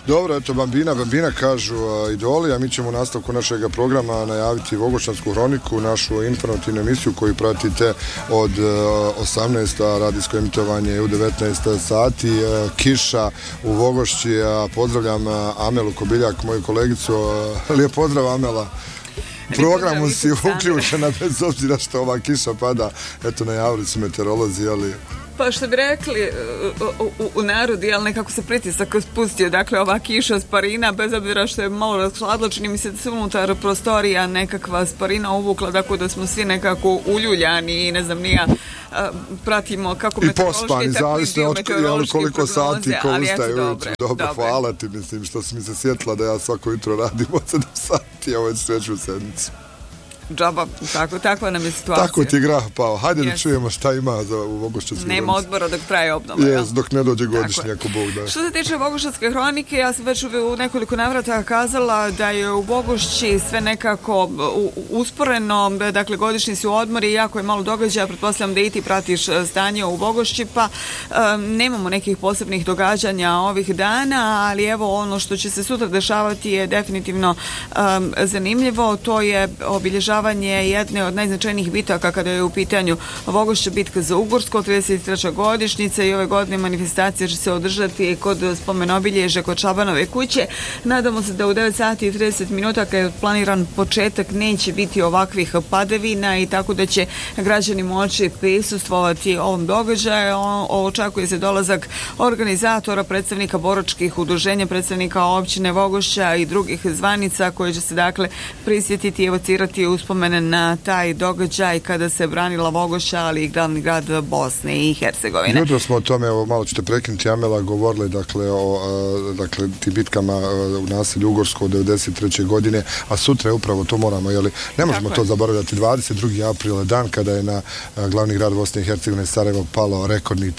Dobro, eto, Bambina kažu idoli, a mi ćemo u nastavku našeg programa najaviti Vogošćansku hroniku, našu informativnu emisiju koju pratite od 18. radijsko emitovanje u 19 sati. Kiša u Vogošći, pozdravljam Amelu Kobiljak, moju kolegicu. Lijep pozdrav, Amela. Programu si uključena bez obzira što ova kiša pada. Eto, najavili su meteorolozi, ali... Pa što bi rekli u narodi, ali nekako se pritisak spustio, dakle ova kiša sparina, bez obzira što je malo raskladlo, čini mi se da se unutar prostorija nekakva sparina uvukla, tako da smo svi nekako uljuljani i ne znam nija, pratimo kako meteorološki, tako i biometeorološki koliko sati ko ustaje ujutru. Dobro, hvala ti, mislim, što si mi se sjetila da ja svako jutro radim od 7 sati, ovo je sveću sedmicu. Džaba, takva nam je situacija. Tako ti grah pao. Hajde da čujemo šta ima u Vogošćanskoj hronici. Nema odbora dok traje obnova. Dok ne dođe godišnji, ako Bog da. Što se tiče Vogošćanske hronike, ja sam već u nekoliko navrata kazala da je u Vogošći sve nekako usporeno, dakle godišnji su odmori, jako je malo događaja, pretpostavljam da i ti pratiš stanje u Vogošći, pa nemamo nekih posebnih događanja ovih dana, ali evo ono što će se sutra dešavati je definitivno zanimljivo, to je obilježavanje jedne od najznačajnijih bitaka kada je u pitanju Vogošća, bitka za Ugorsko, 33. godišnjica, i ove godine manifestacija će se održati kod spomenobilježja kod Šabanove kuće. Nadamo se da u 9 sati i 30 minuta kad je planiran početak neće biti ovakvih padavina i tako da će građani moći prisustvovati ovom događaju. Očekuje se dolazak organizatora, predstavnika boračkih udruženja, predstavnika općine Vogošća i drugih zvanica koje će se dakle prisjetiti i evocirati uspomene na taj događaj kada se branila Vogošća, ali i glavni grad Bosne i Hercegovine. Jutro smo o tome, evo malo ćete prekinuti, Amela, govorili o ti bitkama u naselju Ugorsko od 93. godine, a sutra je upravo to moramo, ne možemo to zaboravljati, 22. april, dan kada je na glavni grad Bosne i Hercegovine Sarajevo palo rekordni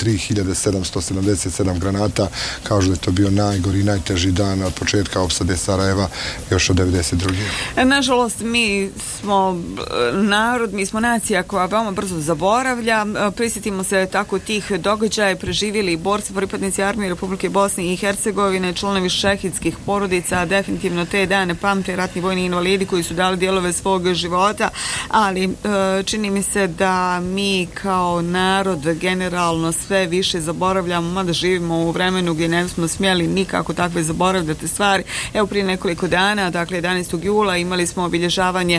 3777 granata, kažu da je to bio najgori i najteži dan od početka opsade Sarajeva još od 92. Nažalost, mi smo narod, mi smo nacija koja veoma brzo zaboravlja. Prisjetimo se tako tih događaja, preživjeli borci, pripadnici armije Republike Bosne i Hercegovine, članovi šehidskih porodica, definitivno te dane pamte ratni vojni invalidi koji su dali dijelove svog života, ali čini mi se da mi kao narod generalno sve više zaboravljamo, mada živimo u vremenu gdje ne smo smjeli nikako takve zaboravljati stvari. Evo prije nekoliko dana, dakle 11. jula imali smo obilježavanje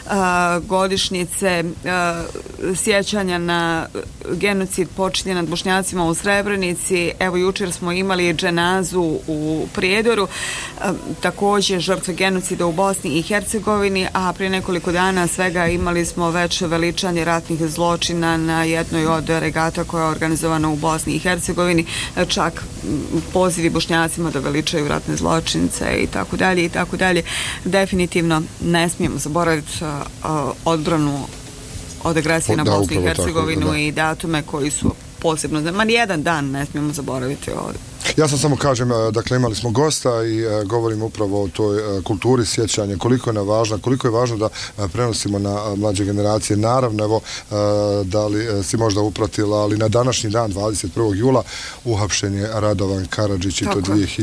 godišnjice sjećanja na genocid počinjen nad Bošnjacima u Srebrenici. Evo jučer smo imali dženazu u Prijedoru, također žrtve genocida u Bosni i Hercegovini, a prije nekoliko dana svega imali smo već veličanje ratnih zločina na jednoj od regata koja je organizovana u Bosni i Hercegovini, čak pozivi Bošnjacima da veličaju ratne zločince i tako dalje i tako dalje. Definitivno ne smijemo zaboraviti odbranu od agresije na Bosnu i Hercegovinu i datume koji su posebno, ma nijedan dan ne smijemo zaboraviti ovdje. Ja sam samo kažem, dakle imali smo gosta i govorimo upravo o toj kulturi sjećanja, koliko je važna, koliko je važno da prenosimo na mlađe generacije. Naravno, evo, da li si možda upratila, ali na današnji dan, 21. jula, uhapšen je Radovan Karadžić i to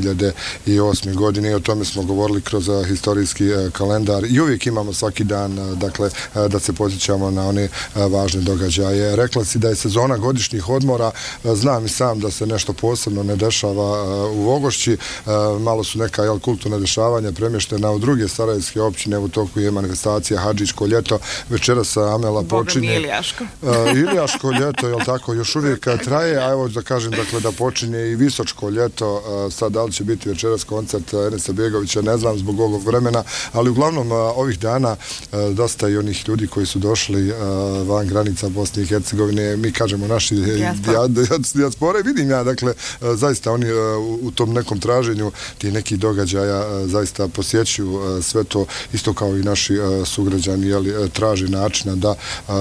2008. godine i o tome smo govorili kroz historijski kalendar i uvijek imamo svaki dan, dakle, da se podsjećamo na one važne događaje. Rekla si da je sezona godišnjih odmora, znam i sam da se nešto posebno ne dešava u Vogošći, malo su neka kulturna dešavanja premještena u druge sarajevske općine, u toku je manifestacija Hadžičko ljeto, večeras Amela počinje Ilijaško ljeto, jel tako, još uvijek traje, a evo da kažem, dakle, da počinje i Visočko ljeto, sad da li će biti večeras koncert Enesa Begovića, ne znam zbog ovog vremena, ali uglavnom ovih dana dosta i onih ljudi koji su došli van granica Bosne i Hercegovine, mi kažemo naši dijaspore, vidim ja, dakle, zaista oni u tom nekom traženju tih nekih događaja zaista posjećuju sve to, isto kao i naši sugrađani, traže načina da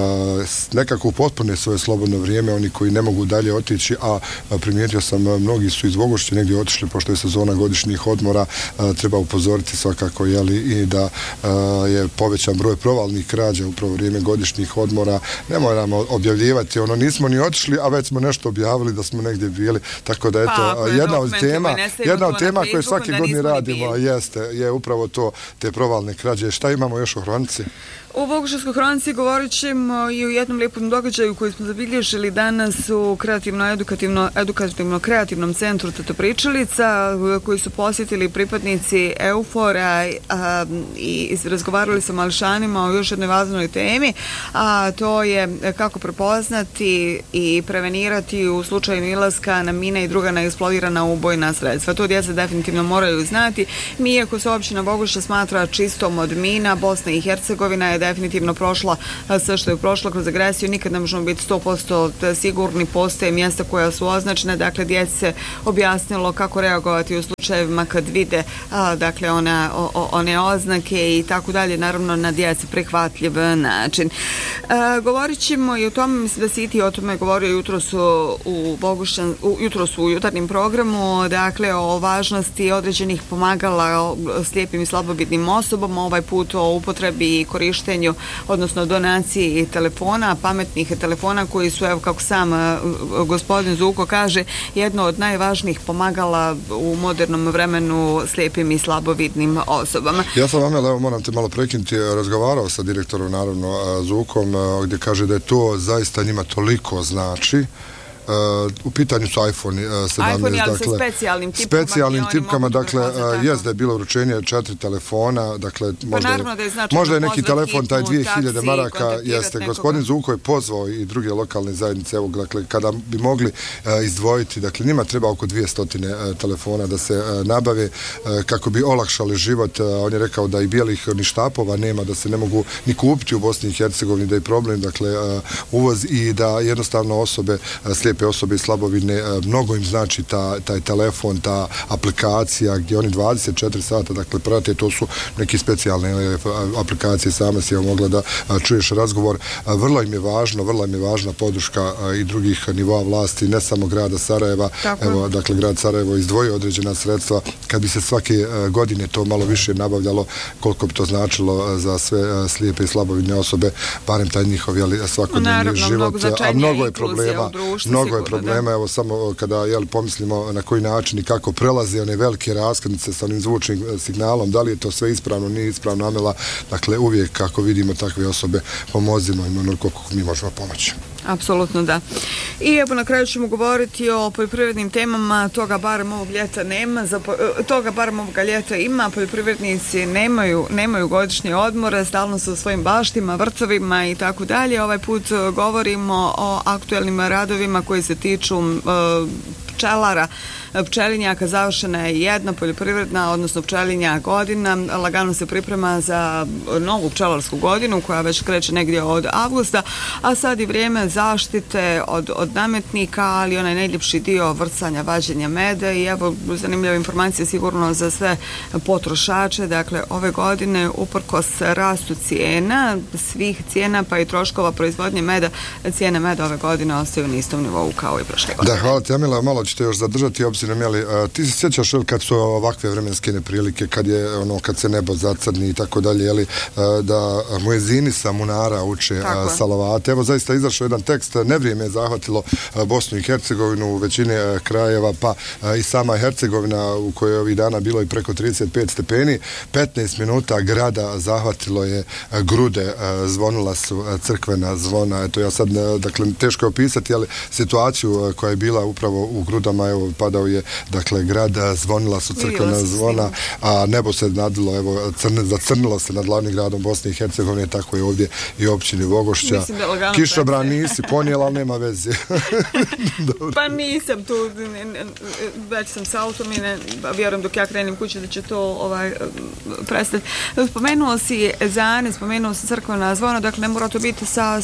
nekako upotpune svoje slobodno vrijeme, oni koji ne mogu dalje otići, a primijetio sam, mnogi su iz Vogošće negdje otišli, pošto je sezona godišnjih odmora, treba upozoriti svakako, i da je povećan broj provalnih krađa upravo vrijeme godišnjih odmora. Ne moramo objavljivati, nismo ni otišli, a već smo nešto objavili da smo negdje bili, tako da eto, jedna od tema koje svake godine radimo je upravo to, te provalne krađe. Šta imamo još u hronici? U Boguševskoj hronici govorit ćemo i u jednom lijepom događaju koji smo zabilježili danas u edukativno-kreativnom centru Tetopričalica, koji su posjetili pripadnici EUFOR-a i razgovarali sa mališanima o još jednoj važnoj temi, a to je kako prepoznati i prevenirati u slučaju ilaska na mine i druga neeksplodirana ubojna sredstva. To djeca definitivno moraju znati. Mi, iako se općina Boguša smatra čistom od mina, Bosna i Hercegovina je definitivno prošla sve što je prošla kroz agresiju. Nikad ne možemo biti 100% sigurni, postoje mjesta koja su označene, dakle djeci se objasnilo kako reagovati u slučajevima kad vide dakle one oznake i tako dalje, naravno na djeci prihvatljiv način. Govorit ćemo i o tome, mislim da si ti o tome govorio jutros u jutarnjem programu, dakle o važnosti određenih pomagala slijepim i slabovidnim osobama, ovaj put o upotrebi i korištenju, odnosno donaciji telefona, pametnih telefona koji su, evo kako sam gospodin Zuko kaže, jedno od najvažnijih pomagala u modernom vremenu slijepim i slabovidnim osobama. Ja sam vam, evo moram te malo prekinuti, razgovarao sa direktorom, naravno Zukom, gdje kaže da je to zaista njima toliko znači. U pitanju su iPhone 17, iPhone, ali dakle, sa specijalnim tipkama, dakle, jest da je bilo uručenje 4 telefona, dakle, možda je neki telefon, taj 2000 maraka, jeste. Gospodin Zuko je pozvao i druge lokalne zajednice, evo, dakle, kada bi mogli izdvojiti, dakle, njima treba oko 200 telefona da se nabave kako bi olakšali život. On je rekao da i bijelih ni štapova nema, da se ne mogu ni kupiti u Bosni i Hercegovini, da je problem, dakle, uvoz i da jednostavno slijepe osobe i slabovidne, mnogo im znači taj telefon, ta aplikacija gdje oni 24 sata, dakle, prate, to su neke specijalne aplikacije, sama si mogla da čuješ razgovor. Vrlo im je važna podrška i drugih nivoa vlasti, ne samo grada Sarajeva. Evo, dakle, grad Sarajevo izdvojio određena sredstva. Kad bi se svake godine to malo više nabavljalo, koliko bi to značilo za sve slijepe i slabovidne osobe, barem taj njihov svakodnevni život. A mnogo je problema, evo samo kada pomislimo na koji način i kako prelaze one velike raskrsnice sa onim zvučnim signalom, da li je to sve ispravno, nije ispravno, Amela, dakle uvijek kako vidimo takve osobe pomozimo im onoliko koliko mi možemo pomoći. Apsolutno da. I evo na kraju ćemo govoriti o poljoprivrednim temama, toga barem ovog ljeta nema, toga barem ovoga ljeta ima, poljoprivrednici nemaju godišnje odmore, stalno su u svojim baštima, vrtovima i tako dalje. Ovaj put govorimo o aktuelnim radovima koji se tiču pčelara, pčelinjaka. Završena je jedna poljoprivredna, odnosno pčelinja godina. Lagano se priprema za novu pčelarsku godinu koja već kreće negdje od avgusta, a sad i vrijeme zaštite od nametnika, ali onaj najljepši dio vrcanja, vađenja meda. I evo zanimljiva informacija sigurno za sve potrošače. Dakle, ove godine uprkos rastu cijena, svih cijena pa i troškova proizvodnje meda, cijene meda ove godine ostaju na istom nivou kao i prošle godine. Da, hvala ti, Amila, malo ćete još zadržati obzirom, ti se sjećaš kad su ovakve vremenske neprilike, kad se nebo zacrni i tako dalje, da muezini sa munara uče salavate. Evo zaista izašao jedan tekst, nevrijeme je zahvatilo Bosnu i Hercegovinu u većini krajeva, pa i sama Hercegovina u kojoj ovih dana bilo i preko 35 stepeni, 15 minuta grada zahvatilo je grude, zvonila su crkvena zvona. Eto, ja sad, dakle, teško je opisati, ali situaciju koja je bila upravo u grudama, evo, padao je, dakle, grad, zvonila su crkvena zvona, a nebo se nadilo, evo, zacrnilo se nad glavnim gradom Bosne i Hercegovine, tako je ovdje i općini Vogošća. Kišobran nisi ponijela, ali nema veze. Pa nisam tu, već sam sa autom i vjerujem dok ja krenim kući da će to prestati. Spomenuo si zane, spomenuo si crkvena zvona, dakle ne mora to biti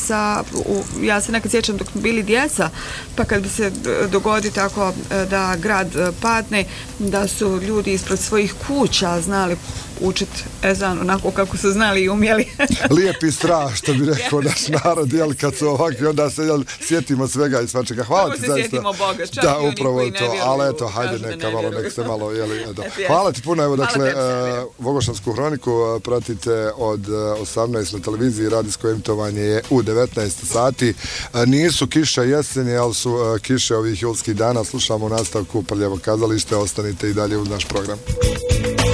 ja se nekad sjećam dok bili djeca, pa kad bi se dogodi tako da grad padne, da su ljudi ispred svojih kuća znali učiti ezan onako kako su znali i umjeli. Lijepi strah, što bi rekao naš narod, jel, kad su ovakvi, onda se sjetimo svega i svačega. Hvala ti zaista. Sjetimo Boga, čak da, i oni upravo koji ne to, vjeruju. ali eto, hajde neka malo, nek se malo, jeli, hvala ti puno, evo, dakle, Vogošansku hroniku pratite od 18 na televiziji, radijsko emitovanje je u 19 sati. Nisu kiše jeseni, ali su kiše ovih julskih dana. Slušamo u nastavku Prljavo kazalište, ostanite i dalje uz naš program.